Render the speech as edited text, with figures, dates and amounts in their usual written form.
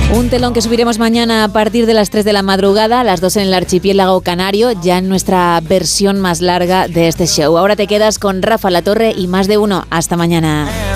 Un telón que subiremos mañana a partir de las 3 de la madrugada, a las 2 en el archipiélago canario, ya en nuestra versión más larga de este show. Ahora te quedas con Rafa La Torre y Más de Uno. Hasta mañana.